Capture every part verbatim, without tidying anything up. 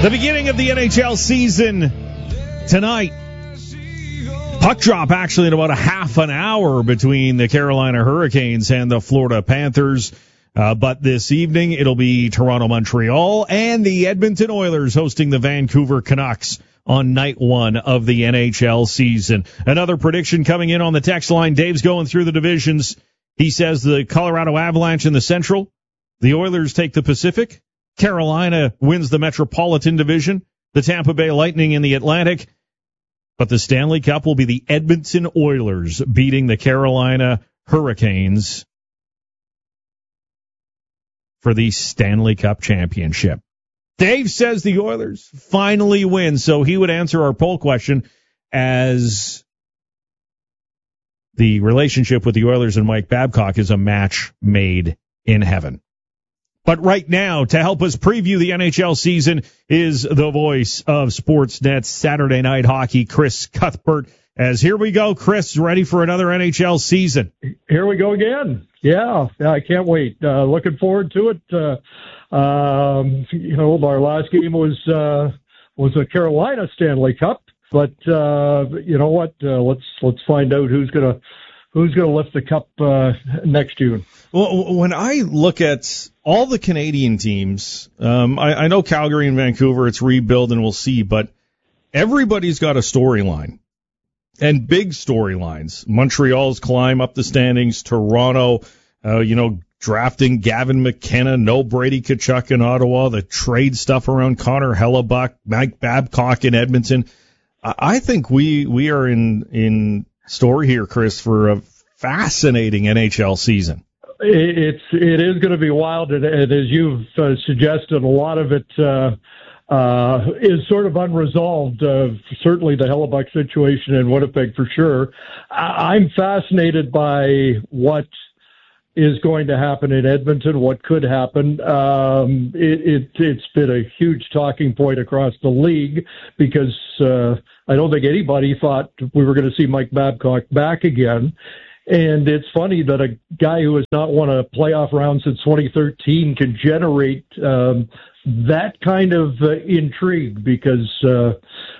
The beginning of the N H L season tonight. Puck drop actually in about a half an hour between the Carolina Hurricanes and the Florida Panthers. Uh, but this evening it'll be Toronto, Montreal, and the Edmonton Oilers hosting the Vancouver Canucks on night one of the N H L season. Another prediction coming in on the text line. Dave's going through the divisions. He says the Colorado Avalanche in the Central, the Oilers take the Pacific, Carolina wins the Metropolitan Division, the Tampa Bay Lightning in the Atlantic, but the Stanley Cup will be the Edmonton Oilers beating the Carolina Hurricanes for the Stanley Cup championship. Dave says the Oilers finally win, so he would answer our poll question as the relationship with the Oilers and Mike Babcock is a match made in heaven. But right now, to help us preview the N H L season is the voice of Sportsnet's Saturday Night Hockey, Chris Cuthbert. As here we go, Chris, ready for another N H L season. Here we go again. Yeah, I can't wait. Uh, looking forward to it. Uh, um, you know, our last game was uh, was a Carolina Stanley Cup, but uh, you know what? Uh, let's let's find out who's gonna who's gonna lift the cup uh, next June. Well, when I look at all the Canadian teams, um, I, I know Calgary and Vancouver, it's rebuild and we'll see, but everybody's got a storyline and big storylines. Montreal's climb up the standings, Toronto, uh, you know, drafting Gavin McKenna, no Brady Tkachuk in Ottawa, the trade stuff around Connor Hellebuck, Mike Babcock in Edmonton. I, I think we, we are in, in store here, Chris, for a fascinating N H L season. It's it is going to be wild, and, and as you've uh, suggested, a lot of it uh, uh, is sort of unresolved. Uh, certainly, the Hellebuck situation in Winnipeg, for sure. I- I'm fascinated by what is going to happen in Edmonton, what could happen. Um, it, it, it's been a huge talking point across the league because uh, I don't think anybody thought we were going to see Mike Babcock back again. And it's funny that a guy who has not won a playoff round since twenty thirteen can generate um, that kind of uh, intrigue because uh,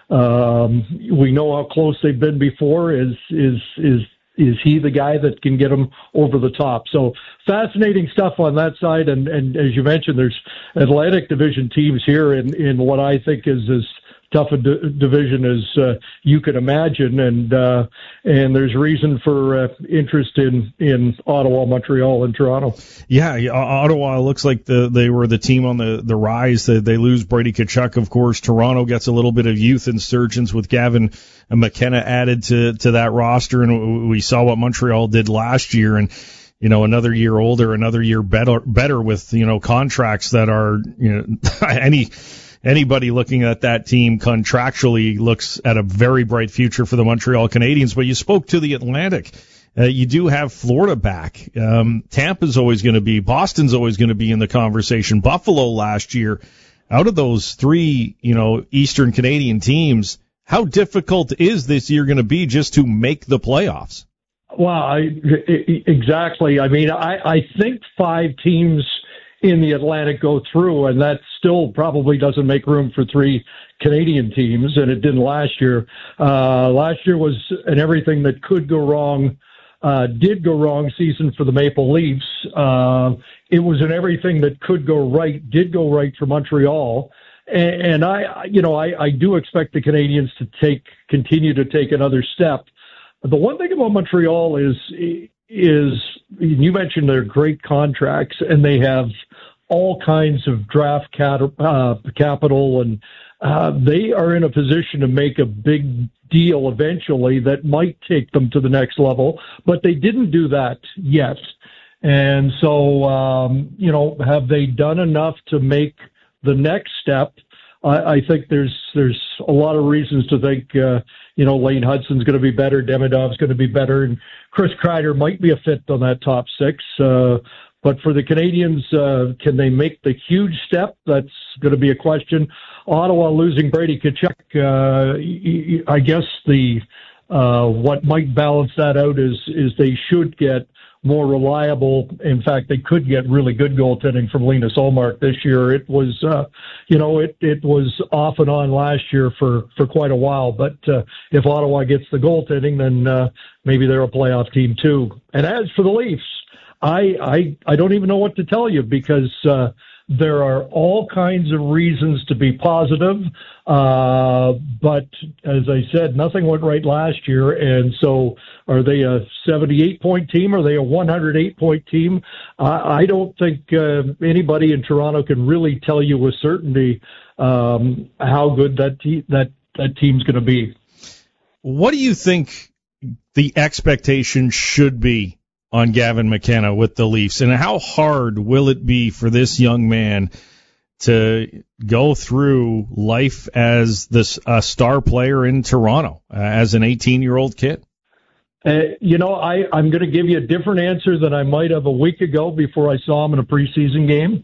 um, we know how close they've been before. Is is is is he the guy that can get them over the top? So fascinating stuff on that side. And, and as you mentioned, there's Atlantic Division teams here in, in what I think is as tough a d- division as uh, you can imagine, and uh, and there's reason for uh, interest in, in Ottawa, Montreal, and Toronto. Yeah, Ottawa looks like the they were the team on the, the rise. They, they lose Brady Tkachuk, of course. Toronto gets a little bit of youth insurgence with Gavin McKenna added to, to that roster, and we saw what Montreal did last year, and you know, another year older, another year better, better with, you know, contracts that are, you know, any Anybody looking at that team contractually looks at a very bright future for the Montreal Canadiens. But you spoke to the Atlantic. Uh, you do have Florida back. Um, Tampa's always going to be, Boston's always going to be in the conversation. Buffalo last year, out of those three, you know, Eastern Canadian teams, how difficult is this year going to be just to make the playoffs? Well, I, exactly. I mean, I, I think five teams in the Atlantic go through, and that still probably doesn't make room for three Canadian teams, and it didn't last year. Uh, last year was an everything that could go wrong, uh, did go wrong season for the Maple Leafs. Uh, it was an everything that could go right, did go right for Montreal. And, and I, you know, I, I do expect the Canadians to take, continue to take another step. The one thing about Montreal is, is you mentioned their great contracts, and they have all kinds of draft cat, uh, capital, and uh, they are in a position to make a big deal eventually that might take them to the next level, but they didn't do that yet. And so, um, you know, have they done enough to make the next step? I, I think there's there's a lot of reasons to think, uh, you know, Lane Hudson's going to be better, Demidov's going to be better, and Chris Kreider might be a fit on that top six. Uh, but for the Canadians, uh, can they make the huge step? That's going to be a question. Ottawa losing Brady Tkachuk, uh, I guess the uh, what might balance that out is is they should get more reliable. In fact, they could get really good goaltending from Linus Ullmark this year. It was, uh, you know, it, it was off and on last year for, for quite a while. But uh, if Ottawa gets the goaltending, then uh, maybe they're a playoff team too. And as for the Leafs, I, I, I don't even know what to tell you because uh, there are all kinds of reasons to be positive. Uh, but as I said, nothing went right last year. And so are they a seventy-eight point team? Are they a one hundred eight point team? Uh, I don't think uh, anybody in Toronto can really tell you with certainty um, how good that, te- that, that team's going to be. What do you think the expectation should be on Gavin McKenna with the Leafs, and how hard will it be for this young man to go through life as this a star player in Toronto uh, as an eighteen-year-old kid? Uh, you know, I, I'm going to give you a different answer than I might have a week ago before I saw him in a preseason game.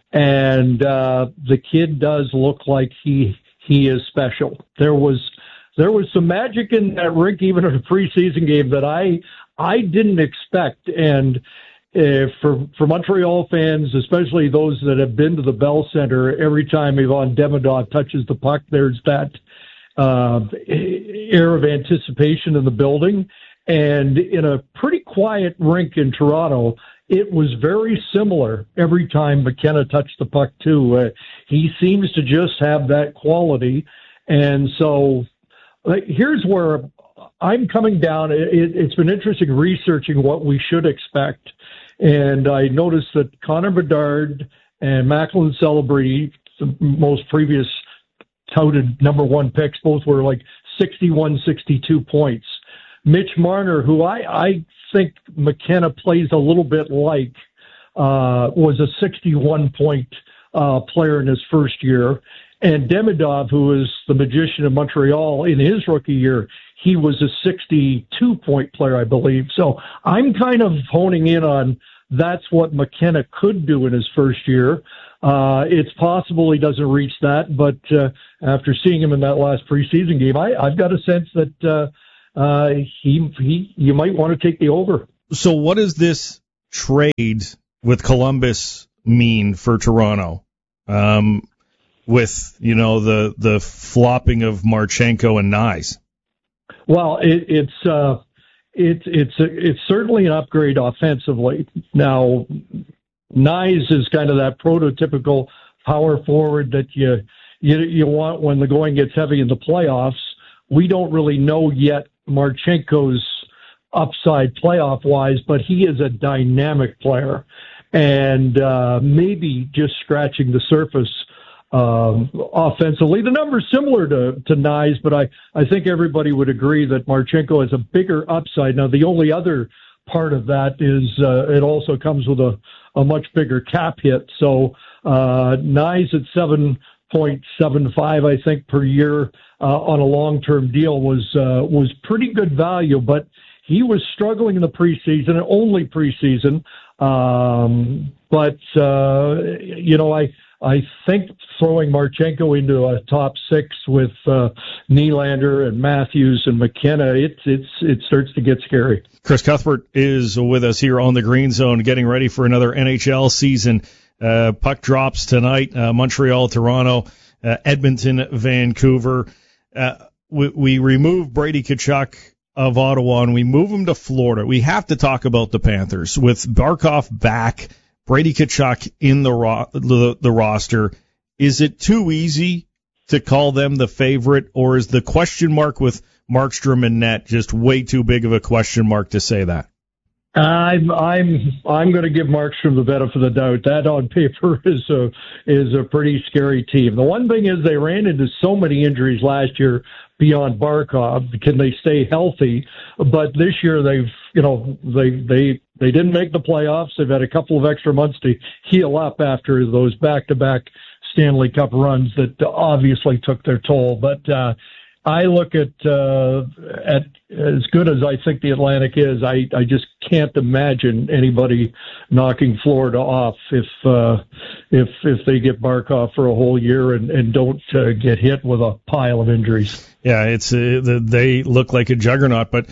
And uh, the kid does look like he he is special. There was there was some magic in that rink, even in a preseason game, that I I didn't expect. And uh, for for Montreal fans, especially those that have been to the Bell Center, every time Ivan Demidov touches the puck, there's that uh, air of anticipation in the building. And in a pretty quiet rink in Toronto, it was very similar every time McKenna touched the puck, too. Uh, he seems to just have that quality. And so uh, here's where I'm coming down. It, it's been interesting researching what we should expect. And I noticed that Connor Bedard and Macklin Celebrity, the most previous touted number one picks, both were like sixty-one, sixty-two points. Mitch Marner, who I, I think McKenna plays a little bit like, uh, was a sixty-one point uh, player in his first year. And Demidov, who is the magician of Montreal in his rookie year, he was a sixty-two point player, I believe. So I'm kind of honing in on that's what McKenna could do in his first year. Uh, it's possible he doesn't reach that, but uh, after seeing him in that last preseason game, I, I've got a sense that uh, uh, he he you might want to take the over. So what does this trade with Columbus mean for Toronto? Um, with, you know, the, the flopping of Marchenko and Nyes? Well, it, it's uh, it, it's it's certainly an upgrade offensively. Now, Nyes is kind of that prototypical power forward that you, you you want when the going gets heavy in the playoffs. We don't really know yet Marchenko's upside playoff-wise, but he is a dynamic player, and uh, maybe just scratching the surface Um, offensively. The number's similar to, to Nyes, but I, I think everybody would agree that Marchenko has a bigger upside. Now, the only other part of that is uh, it also comes with a, a much bigger cap hit. So uh, Nyes at seven point seven five, I think, per year uh, on a long-term deal was uh, was pretty good value, but he was struggling in the preseason, only preseason. Um, but, uh, you know, I I think throwing Marchenko into a top six with uh, Nylander and Matthews and McKenna, it, it's, it starts to get scary. Chris Cuthbert is with us here on the Green Zone, getting ready for another N H L season. Uh, puck drops tonight, uh, Montreal, Toronto, uh, Edmonton, Vancouver. Uh, we, we remove Brady Tkachuk of Ottawa, and we move him to Florida. We have to talk about the Panthers. With Barkov back, Brady Tkachuk in the, ro- the the roster, is it too easy to call them the favorite, or is the question mark with Markstrom and net just way too big of a question mark to say that? I'm I'm I'm going to give Markstrom the benefit of the doubt. That on paper is a is a pretty scary team. The one thing is they ran into so many injuries last year beyond Barkov. Can they stay healthy? But this year they've you know they they they didn't make the playoffs. They've had a couple of extra months to heal up after those back to back Stanley Cup runs that obviously took their toll. But uh, I look at uh, at as good as I think the Atlantic is, I, I just can't imagine anybody knocking Florida off if uh, if if they get Barkov for a whole year and, and don't uh, get hit with a pile of injuries. Yeah, it's uh, they look like a juggernaut, but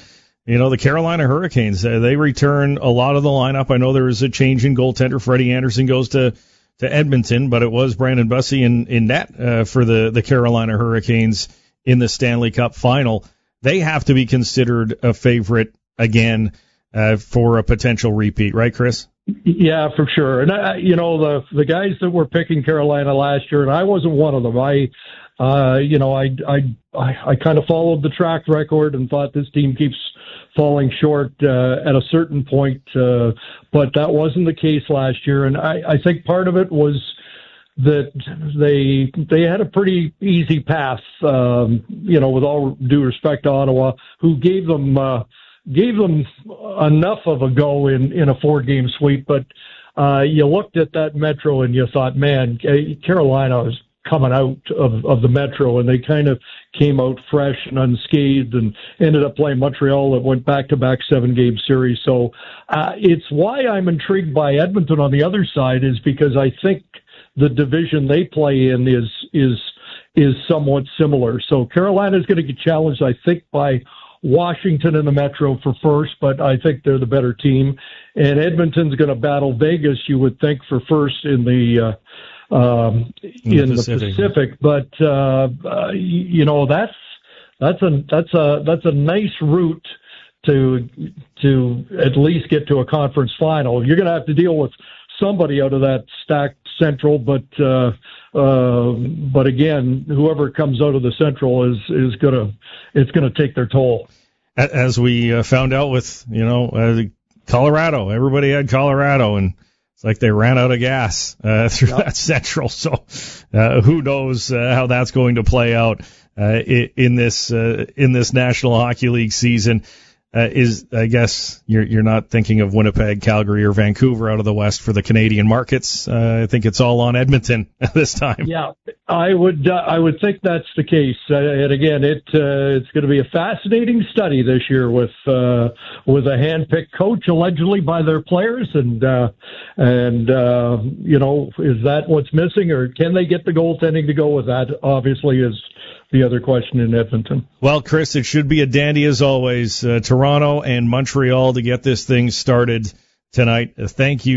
you know, the Carolina Hurricanes, uh, they return a lot of the lineup. I know there is a change in goaltender. Freddie Anderson goes to, to Edmonton, but it was Brandon Bussi in, in net uh, for the, the Carolina Hurricanes in the Stanley Cup final. They have to be considered a favorite again uh, for a potential repeat, right, Chris? Yeah, for sure. And, I, you know, the the guys that were picking Carolina last year, and I wasn't one of them. I, uh, you know, I, I, I, I kind of followed the track record and thought this team keeps falling short uh, at a certain point, uh, but that wasn't the case last year. And I, I think part of it was that they they had a pretty easy path, um, you know, with all due respect to Ottawa, who gave them uh, gave them enough of a go in, in a four-game sweep. But uh, you looked at that Metro and you thought, man, Carolina is coming out of, of the Metro, and they kind of came out fresh and unscathed and ended up playing Montreal that went back-to-back seven-game series. So uh, it's why I'm intrigued by Edmonton on the other side, is because I think the division they play in is is is somewhat similar. So Carolina is going to get challenged, I think, by Washington in the Metro for first, but I think they're the better team. And Edmonton's going to battle Vegas, you would think, for first in the uh, um, in, in the Pacific. Pacific. But uh, uh, you know, that's that's a that's a that's a nice route to to at least get to a conference final. You're going to have to deal with somebody out of that stacked Central, but uh, uh, but again, whoever comes out of the Central is is gonna it's gonna take their toll. As we uh, found out with you know uh, Colorado, everybody had Colorado, and it's like they ran out of gas uh, through yep. that Central. So uh, who knows uh, how that's going to play out uh, in, in this uh, in this National Hockey League season. Uh, is I guess you're you're not thinking of Winnipeg, Calgary, or Vancouver out of the West for the Canadian markets. Uh, I think it's all on Edmonton this time. Yeah, I would uh, I would think that's the case. Uh, and again, it uh, it's going to be a fascinating study this year with uh, with a hand-picked coach allegedly by their players, and uh, and uh, you know, is that what's missing, or can they get the goaltending to go with that? Obviously, is the other question in Edmonton. Well, Chris, it should be a dandy as always. Uh, Toronto and Montreal to get this thing started tonight. Uh, thank you.